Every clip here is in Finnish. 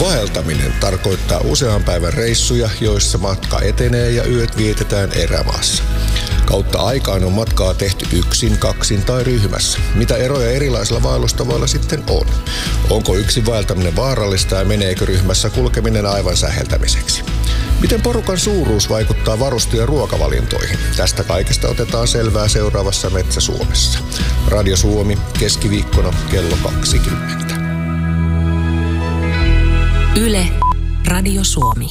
Vaeltaminen tarkoittaa usean päivän reissuja, joissa matka etenee ja yöt vietetään erämaassa. Kautta aikaan on matkaa tehty yksin, kaksin tai ryhmässä. Mitä eroja erilaisilla vaellustavoilla sitten on? Onko yksin vaeltaminen vaarallista ja meneekö ryhmässä kulkeminen aivan säheltämiseksi? Miten porukan suuruus vaikuttaa varuste- ja ruokavalintoihin? Tästä kaikesta otetaan selvää seuraavassa Metsä Suomessa. Radio Suomi keskiviikkona kello 20. Yle, Radio Suomi.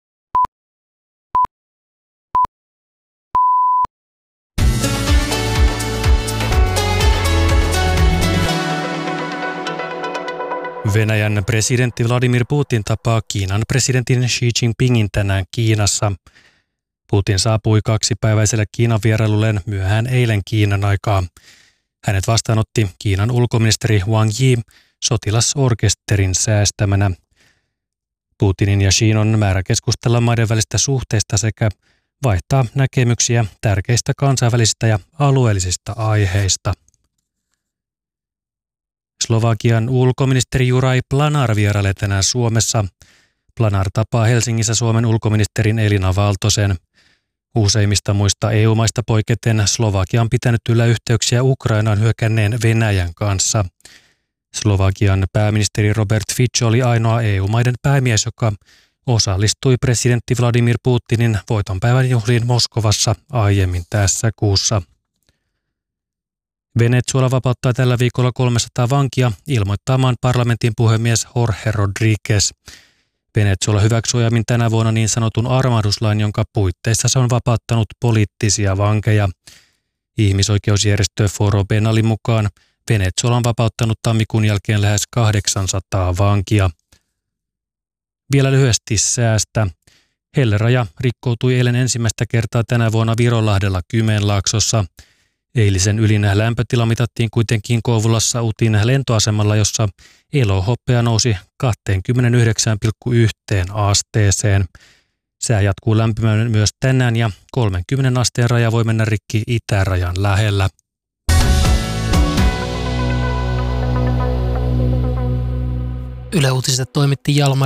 Venäjän presidentti Vladimir Putin tapaa Kiinan presidentin Xi Jinpingin tänään Kiinassa. Putin saapui 2-päiväiselle Kiinan vierailulleen myöhään eilen Kiinan aikaa. Hänet vastaanotti Kiinan ulkoministeri Wang Yi sotilasorkesterin säästämänä. Putinin ja Xin on määrä keskustella maiden välistä suhteista sekä vaihtaa näkemyksiä tärkeistä kansainvälisistä ja alueellisista aiheista. Slovakian ulkoministeri Juraj Planar vierailee tänään Suomessa. Planar tapaa Helsingissä Suomen ulkoministerin Elina Valtosen. Useimmista muista EU-maista poiketen Slovakia on pitänyt yllä yhteyksiä Ukrainaan hyökänneen Venäjän kanssa. Slovakian pääministeri Robert Fico oli ainoa EU-maiden päämies, joka osallistui presidentti Vladimir Putinin voitonpäivän juhliin Moskovassa aiemmin tässä kuussa. Venezuela vapauttaa tällä viikolla 300 vankia, ilmoittaa maan parlamentin puhemies Jorge Rodríguez. Venezuela hyväksyi aiemmin tänä vuonna niin sanotun armahduslain, jonka puitteissa se on vapauttanut poliittisia vankeja. Ihmisoikeusjärjestö Foro Penalin mukaan Venezuela on vapauttanut tammikuun jälkeen lähes 800 vankia. Vielä lyhyesti säästä. Helleraja rikkoutui eilen ensimmäistä kertaa tänä vuonna Virolahdella Kymenlaaksossa. Eilisen ylin lämpötila mitattiin kuitenkin Kouvolassa Utin lentoasemalla, jossa elohopea nousi 29,1 asteeseen. Sää jatkuu lämpimään myös tänään ja 30 asteen raja voi mennä rikki itärajan lähellä. Yle Uutiset toimitti Jalmar